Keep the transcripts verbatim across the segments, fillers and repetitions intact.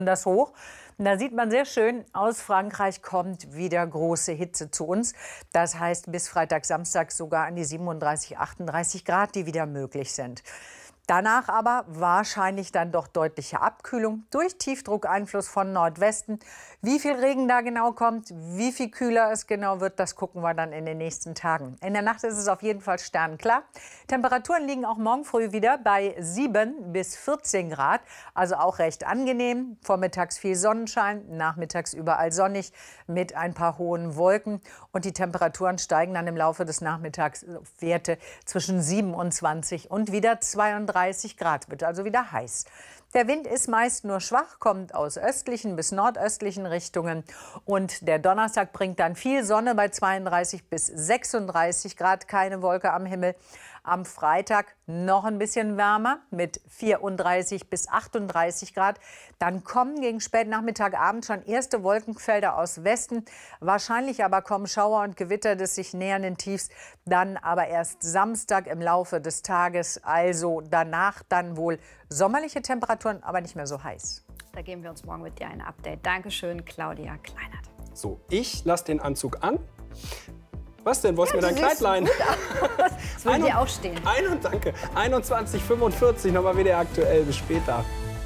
das hoch. Und da sieht man sehr schön, aus Frankreich kommt wieder große Hitze zu uns. Das heißt, bis Freitag, Samstag sogar an die siebenunddreißig, achtunddreißig Grad, die wieder möglich sind. Danach aber wahrscheinlich dann doch deutliche Abkühlung durch Tiefdruckeinfluss von Nordwesten. Wie viel Regen da genau kommt, wie viel kühler es genau wird, das gucken wir dann in den nächsten Tagen. In der Nacht ist es auf jeden Fall sternklar. Temperaturen liegen auch morgen früh wieder bei sieben bis vierzehn Grad, also auch recht angenehm. Vormittags viel Sonnenschein, nachmittags überall sonnig mit ein paar hohen Wolken. Und die Temperaturen steigen dann im Laufe des Nachmittags auf Werte zwischen siebenundzwanzig und wieder zweiunddreißig Grad, wird also wieder heiß. Der Wind ist meist nur schwach, kommt aus östlichen bis nordöstlichen Richtungen. Und der Donnerstag bringt dann viel Sonne bei zweiunddreißig bis sechsunddreißig Grad, keine Wolke am Himmel. Am Freitag noch ein bisschen wärmer mit vierunddreißig bis achtunddreißig Grad. Dann kommen gegen Spätnachmittag, Abend schon erste Wolkenfelder aus Westen. Wahrscheinlich aber kommen Schauer und Gewitter des sich nähernden Tiefs. Dann aber erst Samstag im Laufe des Tages. Also danach dann wohl sommerliche Temperaturen, aber nicht mehr so heiß. Da geben wir uns morgen mit dir ein Update. Dankeschön, Claudia Kleinert. So, ich lasse den Anzug an. Was denn? Wolltest du ja, mir dein Kleid leihen? Das würde dir auch stehen. Ein, danke. einundzwanzig fünfundvierzig, nochmal wieder aktuell. Bis später.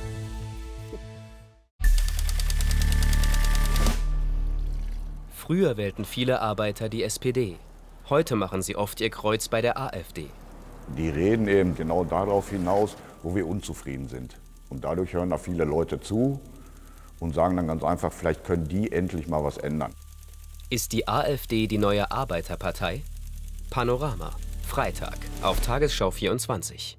Früher wählten viele Arbeiter die S P D. Heute machen sie oft ihr Kreuz bei der AfD. Die reden eben genau darauf hinaus, wo wir unzufrieden sind. Und dadurch hören da viele Leute zu und sagen dann ganz einfach, vielleicht können die endlich mal was ändern. Ist die AfD die neue Arbeiterpartei? Panorama, Freitag, auf Tagesschau vierundzwanzig.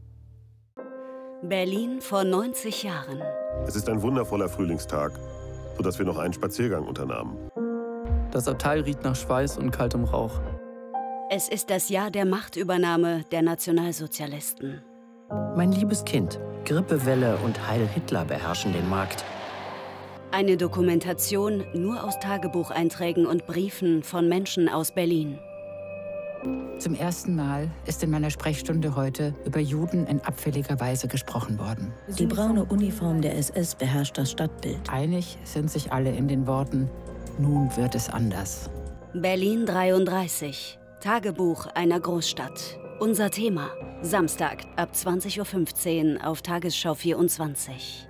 Berlin vor neunzig Jahren. Es ist ein wundervoller Frühlingstag, sodass wir noch einen Spaziergang unternahmen. Das Abteil riecht nach Schweiß und kaltem Rauch. Es ist das Jahr der Machtübernahme der Nationalsozialisten. Mein liebes Kind, Grippewelle und Heil Hitler beherrschen den Markt. Eine Dokumentation nur aus Tagebucheinträgen und Briefen von Menschen aus Berlin. Zum ersten Mal ist in meiner Sprechstunde heute über Juden in abfälliger Weise gesprochen worden. Die braune Uniform der S S beherrscht das Stadtbild. Einig sind sich alle in den Worten, nun wird es anders. Berlin dreiunddreißig. Tagebuch einer Großstadt. Unser Thema. Samstag ab zwanzig Uhr fünfzehn auf Tagesschau vierundzwanzig.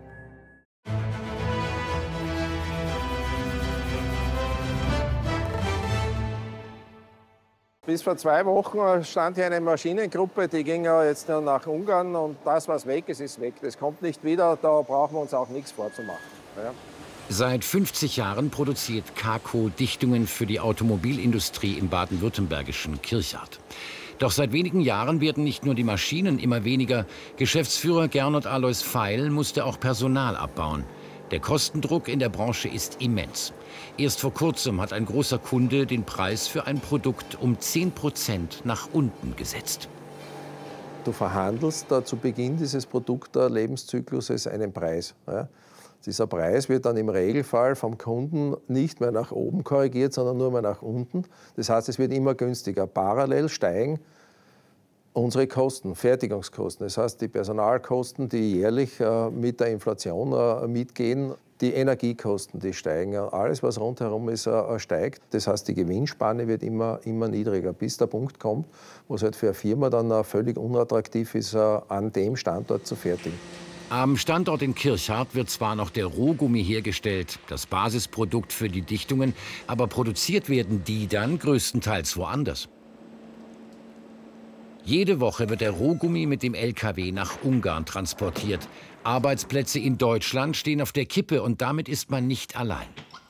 Bis vor zwei Wochen stand hier eine Maschinengruppe, die ging ja jetzt nach Ungarn und das, was weg ist, ist weg. Das kommt nicht wieder, da brauchen wir uns auch nichts vorzumachen. Ja. Seit fünfzig Jahren produziert Kaco Dichtungen für die Automobilindustrie im baden-württembergischen Kirchhardt. Doch seit wenigen Jahren werden nicht nur die Maschinen immer weniger. Geschäftsführer Gernot Alois Feil musste auch Personal abbauen. Der Kostendruck in der Branche ist immens. Erst vor kurzem hat ein großer Kunde den Preis für ein Produkt um zehn Prozent nach unten gesetzt. Du verhandelst da zu Beginn dieses Produktlebenszyklus einen Preis. Ja. Dieser Preis wird dann im Regelfall vom Kunden nicht mehr nach oben korrigiert, sondern nur mehr nach unten. Das heißt, es wird immer günstiger. Parallel steigen unsere Kosten, Fertigungskosten. Das heißt, die Personalkosten, die jährlich äh, mit der Inflation äh, mitgehen, die Energiekosten, die steigen. Alles, was rundherum ist, äh, steigt. Das heißt, die Gewinnspanne wird immer, immer niedriger, bis der Punkt kommt, wo es halt für eine Firma dann äh, völlig unattraktiv ist, äh, an dem Standort zu fertigen. Am Standort in Kirchhardt wird zwar noch der Rohgummi hergestellt, das Basisprodukt für die Dichtungen, aber produziert werden die dann größtenteils woanders. Jede Woche wird der Rohgummi mit dem L K W nach Ungarn transportiert. Arbeitsplätze in Deutschland stehen auf der Kippe und damit ist man nicht allein.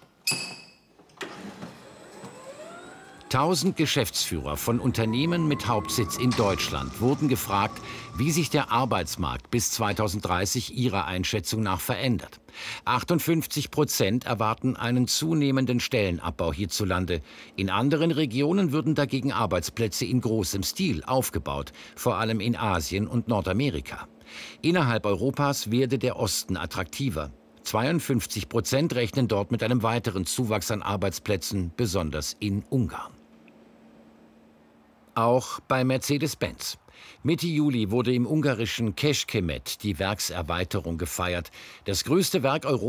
Tausend Geschäftsführer von Unternehmen mit Hauptsitz in Deutschland wurden gefragt, wie sich der Arbeitsmarkt bis zweitausenddreißig ihrer Einschätzung nach verändert. achtundfünfzig Prozent erwarten einen zunehmenden Stellenabbau hierzulande. In anderen Regionen würden dagegen Arbeitsplätze in großem Stil aufgebaut, vor allem in Asien und Nordamerika. Innerhalb Europas werde der Osten attraktiver. zweiundfünfzig Prozent rechnen dort mit einem weiteren Zuwachs an Arbeitsplätzen, besonders in Ungarn. Auch bei Mercedes-Benz. Mitte Juli wurde im ungarischen Kecskemét die Werkserweiterung gefeiert. Das größte Werk Europas